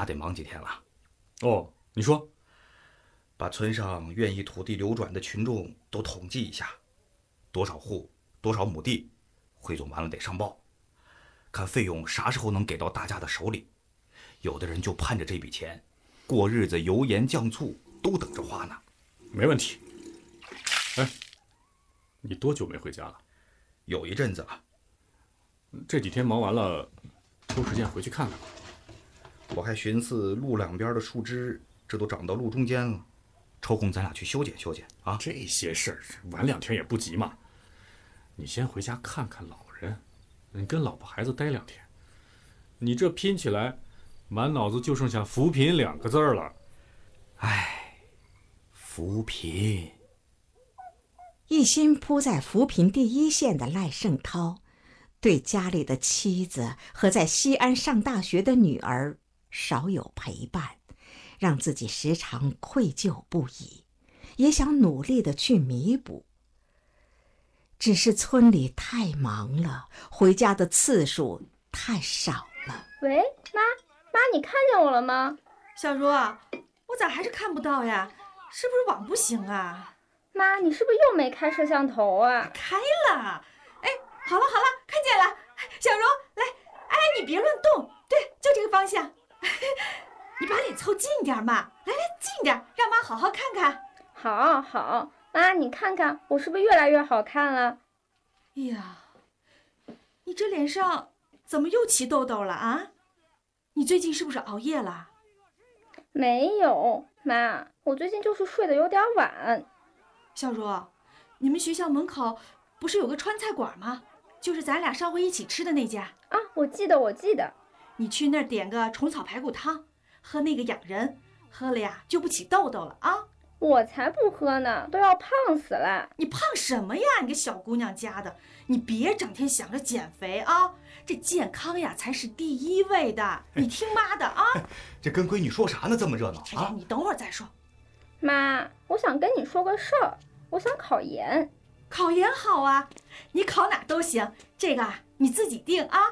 家得忙几天了。 哦，你说， 把村上愿意土地流转的群众都统计一下，多少户、多少亩地，汇总完了得上报，看费用啥时候能给到大家的手里。有的人就盼着这笔钱，过日子油盐酱醋都等着花呢。 没问题。哎，你多久没回家了？ 有一阵子了。 这几天忙完了，抽时间回去看看吧。 我还寻思路两边的树枝，这都长到路中间了，抽空咱俩去修剪修剪啊。 这些事儿晚2天也不急嘛。你先回家看看老人，你跟老婆孩子待2天。你这拼起来，满脑子就剩下扶贫2个字了。 唉，扶贫。 一心扑在扶贫第一线的赖胜涛，对家里的妻子和在西安上大学的女儿少有陪伴，让自己时常愧疚不已，也想努力地去弥补。只是村里太忙了，回家的次数太少了。 喂，妈，你看见我了吗？ 小茹，我咋还是看不到呀？是不是网不行啊？ 妈，你是不是又没开摄像头啊？ 开了。哎，好了，看见了。小茹，来，哎，你别乱动，对，就这个方向。你把脸凑近点嘛，来，近点，让妈好好看看。 好，妈，你看看我是不是越来越好看了？ 哎呀，你这脸上怎么又起痘痘了啊？你最近是不是熬夜了？ 没有，妈，我最近就是睡得有点晚。 小茹，你们学校门口不是有个川菜馆吗？就是咱俩上回一起吃的那家啊，我记得。 你去那儿点个虫草排骨汤，喝那个养人，喝了呀就不起痘痘了啊。 我才不喝呢，都要胖死了。 你胖什么呀？你个小姑娘家的，你别整天想着减肥啊！这健康呀才是第一位的，你听妈的啊！ 这跟闺女说啥呢？这么热闹啊！ 你等会儿再说。 妈，我想跟你说个事儿，我想考研。 考研好啊，你考哪都行，这个你自己定啊。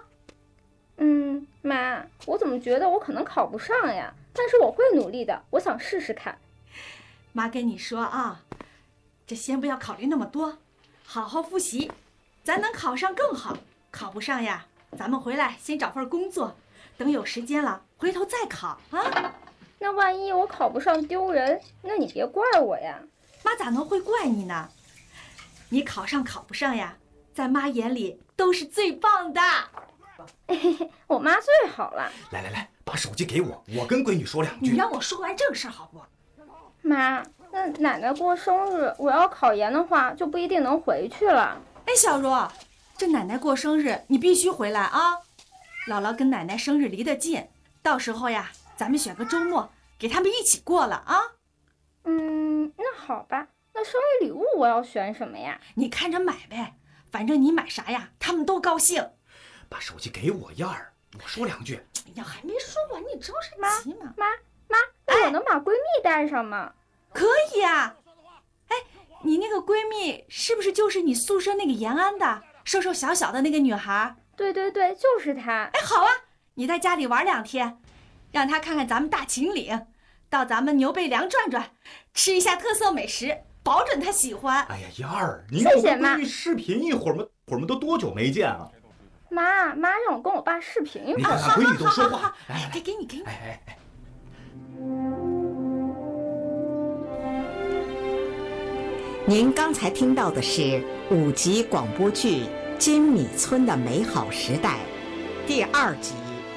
妈，我怎么觉得我可能考不上呀？但是我会努力的，我想试试看。 妈跟你说啊，这先不要考虑那么多，好好复习，咱能考上更好。考不上呀，咱们回来先找份工作，等有时间了回头再考啊。 那万一我考不上丢人，那你别怪我呀。 妈咋能会怪你呢？你考上考不上呀，在妈眼里都是最棒的。 我妈最好了。 来，把手机给我，我跟闺女说2句。 你让我说完正事好不？ 妈，那奶奶过生日，我要考研的话，就不一定能回去了。 哎，小茹，这奶奶过生日你必须回来啊！姥姥跟奶奶生日离得近，到时候呀，咱们选个周末给他们一起过了啊。 那好吧。那生日礼物我要选什么呀？ 你看着买呗，反正你买啥呀，他们都高兴。 把手机给我燕儿，我说2句。 哎呀，还没说完，你着什么急嘛？ 妈，那我能把闺蜜带上吗？ 可以啊。哎，你那个闺蜜是不是就是你宿舍那个延安的，瘦瘦小小的那个女孩？ 对，就是她。 哎，好啊，你在家里玩2天，让她看看咱们大秦岭，到咱们牛背梁转转，吃一下特色美食，保准她喜欢。 哎呀，燕儿，你跟闺蜜视频一会儿嘛，都多久没见啊？ 妈让我跟我爸视频一会儿。 你看看闺女都说话。 哎，给你。 哎。 您刚才听到的是5集广播剧《金米村的美好时代》第2集。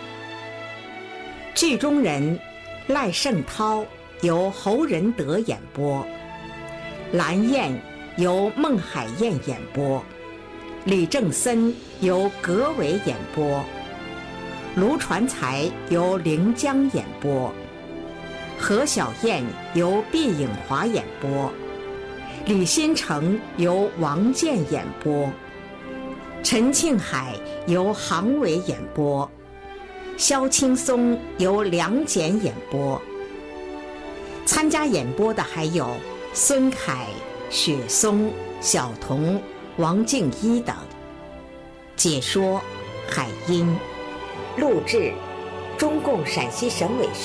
剧中人赖胜涛由侯仁德演播，蓝燕由孟海燕演播，李正森由葛伟演播，卢传才由凌江演播，何小燕由毕颖华演播，李新成由王健演播，陈庆海由杭伟演播，肖青松由梁简演播。参加演播的还有孙凯、雪松、小童、王静一等。解说海音。录制中共陕西省委